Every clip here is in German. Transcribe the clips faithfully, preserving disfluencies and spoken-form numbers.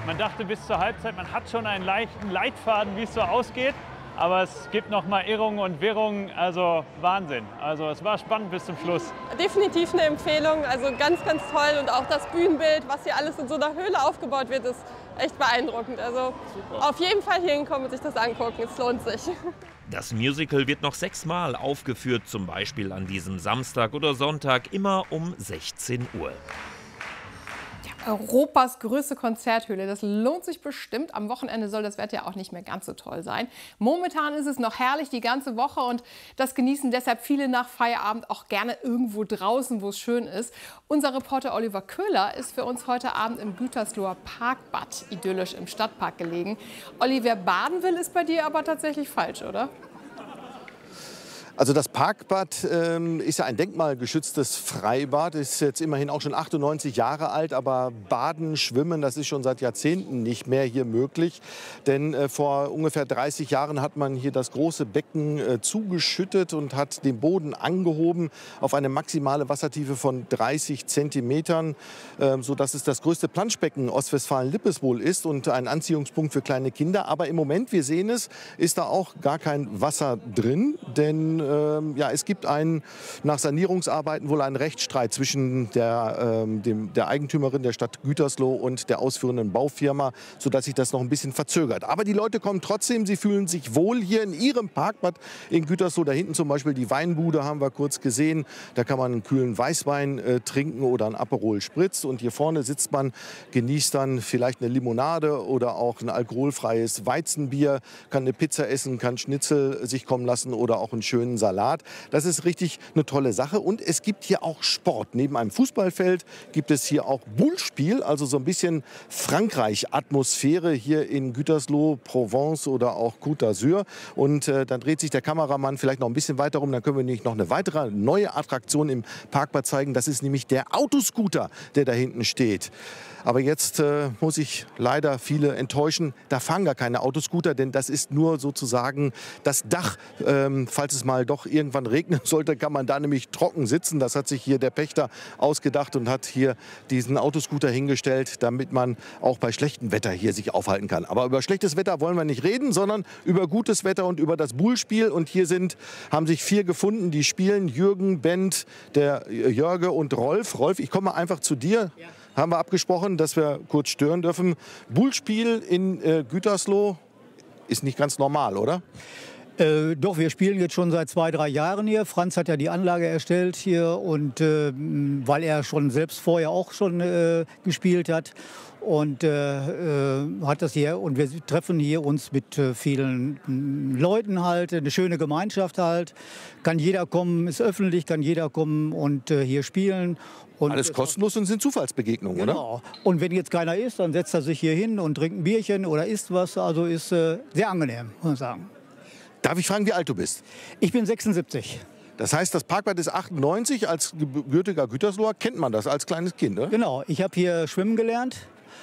Man dachte bis zur Halbzeit, man hat schon einen leichten Leitfaden, wie es so ausgeht. Aber es gibt noch mal Irrungen und Wirrungen, also Wahnsinn. Also es war spannend bis zum Schluss. Definitiv eine Empfehlung, also ganz, ganz toll. Und auch das Bühnenbild, was hier alles in so einer Höhle aufgebaut wird, ist echt beeindruckend. Also super. Auf jeden Fall hier hinkommen und sich das angucken, es lohnt sich. Das Musical wird noch sechsmal aufgeführt, zum Beispiel an diesem Samstag oder Sonntag, immer um sechzehn Uhr. Europas größte Konzerthöhle. Das lohnt sich bestimmt. Am Wochenende soll das Wetter ja auch nicht mehr ganz so toll sein. Momentan ist es noch herrlich die ganze Woche und das genießen deshalb viele nach Feierabend auch gerne irgendwo draußen, wo es schön ist. Unser Reporter Oliver Köhler ist für uns heute Abend im Gütersloher Parkbad idyllisch im Stadtpark gelegen. Olli, wer baden will, ist bei dir aber tatsächlich falsch, oder? Also das Parkbad ähm, ist ja ein denkmalgeschütztes Freibad, ist jetzt immerhin auch schon achtundneunzig Jahre alt, aber Baden, Schwimmen, das ist schon seit Jahrzehnten nicht mehr hier möglich. Denn äh, vor ungefähr dreißig Jahren hat man hier das große Becken äh, zugeschüttet und hat den Boden angehoben auf eine maximale Wassertiefe von dreißig Zentimetern, äh, sodass es das größte Planschbecken Ostwestfalen-Lippes wohl ist und ein Anziehungspunkt für kleine Kinder. Aber im Moment, wir sehen es, ist da auch gar kein Wasser drin, denn ja, es gibt einen, nach Sanierungsarbeiten wohl einen Rechtsstreit zwischen der, ähm, dem, der Eigentümerin der Stadt Gütersloh und der ausführenden Baufirma, sodass sich das noch ein bisschen verzögert. Aber die Leute kommen trotzdem, sie fühlen sich wohl hier in ihrem Parkbad in Gütersloh. Da hinten zum Beispiel die Weinbude haben wir kurz gesehen. Da kann man einen kühlen Weißwein äh, trinken oder einen Aperol Spritz. Und hier vorne sitzt man, genießt dann vielleicht eine Limonade oder auch ein alkoholfreies Weizenbier, kann eine Pizza essen, kann Schnitzel sich kommen lassen oder auch einen schönen Salat. Das ist richtig eine tolle Sache. Und es gibt hier auch Sport. Neben einem Fußballfeld gibt es hier auch Bullspiel, also so ein bisschen Frankreich-Atmosphäre hier in Gütersloh, Provence oder auch Côte d'Azur. Und äh, dann dreht sich der Kameramann vielleicht noch ein bisschen weiter rum. Dann können wir nämlich noch eine weitere neue Attraktion im Parkbad zeigen. Das ist nämlich der Autoscooter, der da hinten steht. Aber jetzt äh, muss ich leider viele enttäuschen. Da fahren gar keine Autoscooter, denn das ist nur sozusagen das Dach. Ähm, falls es mal doch irgendwann regnen sollte, kann man da nämlich trocken sitzen. Das hat sich hier der Pächter ausgedacht und hat hier diesen Autoscooter hingestellt, damit man auch bei schlechtem Wetter hier sich aufhalten kann. Aber über schlechtes Wetter wollen wir nicht reden, sondern über gutes Wetter und über das Bullspiel. Und hier sind, haben sich vier gefunden, die spielen. Jürgen, Bent, der Jörge und Rolf. Rolf, ich komme mal einfach zu dir. Ja. Haben wir abgesprochen, dass wir kurz stören dürfen. Bullspiel in äh, Gütersloh ist nicht ganz normal, oder? Äh, doch, wir spielen jetzt schon seit zwei, drei Jahren hier. Franz hat ja die Anlage erstellt hier und äh, weil er schon selbst vorher auch schon äh, gespielt hat und äh, äh, hat das hier und wir treffen hier uns mit äh, vielen äh, Leuten halt, eine schöne Gemeinschaft halt. Kann jeder kommen, ist öffentlich, kann jeder kommen und äh, hier spielen. Und alles kostenlos und sind Zufallsbegegnungen, genau. Oder? Und wenn jetzt keiner ist, dann setzt er sich hier hin und trinkt ein Bierchen oder isst was. Also ist äh, sehr angenehm, muss ich sagen. Darf ich fragen, wie alt du bist? Ich bin sechsundsiebzig. Das heißt, das Parkbad ist achtundneunzig. Als gebürtiger Gütersloher kennt man das als kleines Kind, oder? Genau, ich habe hier schwimmen gelernt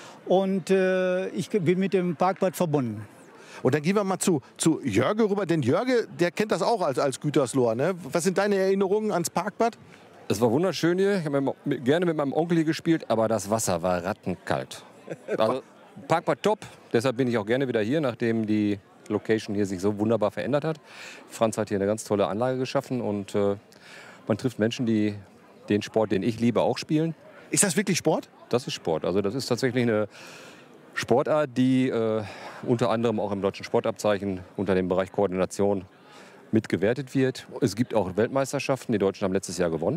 und äh, ich bin mit dem Parkbad verbunden. Und dann gehen wir mal zu, zu Jörge rüber. Denn Jörge, der kennt das auch als, als Gütersloher, ne? Was sind deine Erinnerungen ans Parkbad? Es war wunderschön hier. Ich habe gerne mit meinem Onkel hier gespielt, aber das Wasser war rattenkalt. Also Parkbad top, deshalb bin ich auch gerne wieder hier, nachdem die Location hier sich so wunderbar verändert hat. Franz hat hier eine ganz tolle Anlage geschaffen und äh, man trifft Menschen, die den Sport, den ich liebe, auch spielen. Ist das wirklich Sport? Das ist Sport. Also das ist tatsächlich eine Sportart, die äh, unter anderem auch im deutschen Sportabzeichen unter dem Bereich Koordination mitgewertet wird. Es gibt auch Weltmeisterschaften, die Deutschen haben letztes Jahr gewonnen.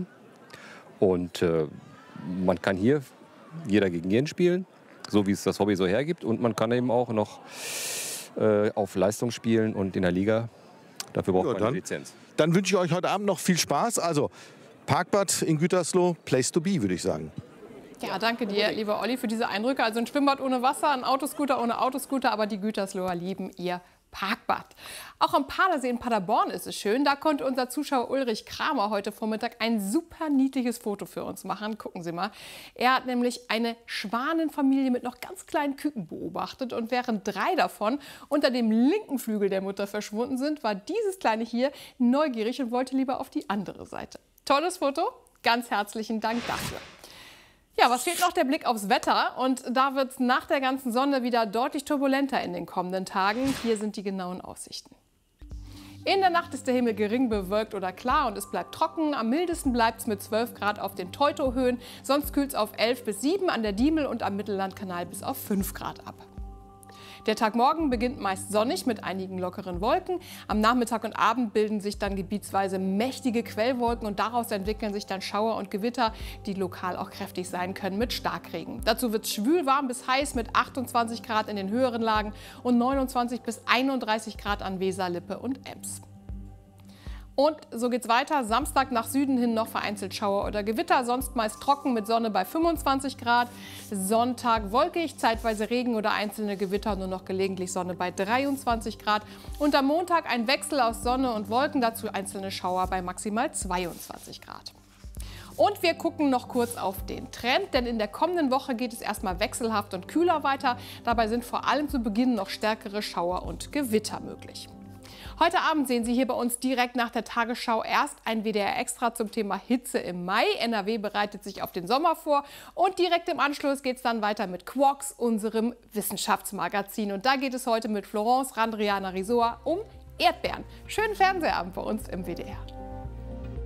Und äh, man kann hier jeder gegen jeden spielen, so wie es das Hobby so hergibt. Und man kann eben auch noch äh, auf Leistung spielen und in der Liga. Dafür braucht ja, man eine Lizenz. Dann wünsche ich euch heute Abend noch viel Spaß. Also Parkbad in Gütersloh, place to be, würde ich sagen. Ja, danke dir, lieber Olli, für diese Eindrücke. Also ein Schwimmbad ohne Wasser, ein Autoscooter ohne Autoscooter, aber die Gütersloher lieben ihr Parkbad. Auch am Padersee in Paderborn ist es schön. Da konnte unser Zuschauer Ulrich Kramer heute Vormittag ein super niedliches Foto für uns machen. Gucken Sie mal. Er hat nämlich eine Schwanenfamilie mit noch ganz kleinen Küken beobachtet. Und während drei davon unter dem linken Flügel der Mutter verschwunden sind, war dieses kleine hier neugierig und wollte lieber auf die andere Seite. Tolles Foto. Ganz herzlichen Dank dafür. Ja, was fehlt noch? Der Blick aufs Wetter. Und da wird es nach der ganzen Sonne wieder deutlich turbulenter in den kommenden Tagen. Hier sind die genauen Aussichten. In der Nacht ist der Himmel gering bewölkt oder klar und es bleibt trocken. Am mildesten bleibt es mit zwölf Grad auf den Teutohöhen. Sonst kühlt es auf elf bis sieben an der Diemel und am Mittellandkanal bis auf fünf Grad ab. Der Tag morgen beginnt meist sonnig mit einigen lockeren Wolken. Am Nachmittag und Abend bilden sich dann gebietsweise mächtige Quellwolken und daraus entwickeln sich dann Schauer und Gewitter, die lokal auch kräftig sein können mit Starkregen. Dazu wird es schwül warm bis heiß mit achtundzwanzig Grad in den höheren Lagen und neunundzwanzig bis einunddreißig Grad an Weser, Lippe und Ems. Und so geht's weiter. Samstag nach Süden hin noch vereinzelt Schauer oder Gewitter, sonst meist trocken mit Sonne bei fünfundzwanzig Grad. Sonntag wolkig, zeitweise Regen oder einzelne Gewitter, nur noch gelegentlich Sonne bei dreiundzwanzig Grad. Und am Montag ein Wechsel aus Sonne und Wolken, dazu einzelne Schauer bei maximal zweiundzwanzig Grad. Und wir gucken noch kurz auf den Trend, denn in der kommenden Woche geht es erstmal wechselhaft und kühler weiter. Dabei sind vor allem zu Beginn noch stärkere Schauer und Gewitter möglich. Heute Abend sehen Sie hier bei uns direkt nach der Tagesschau erst ein W D R Extra zum Thema Hitze im Mai. N R W bereitet sich auf den Sommer vor und direkt im Anschluss geht es dann weiter mit Quarks, unserem Wissenschaftsmagazin. Und da geht es heute mit Florence Randriana-Risoa um Erdbeeren. Schönen Fernsehabend bei uns im W D R.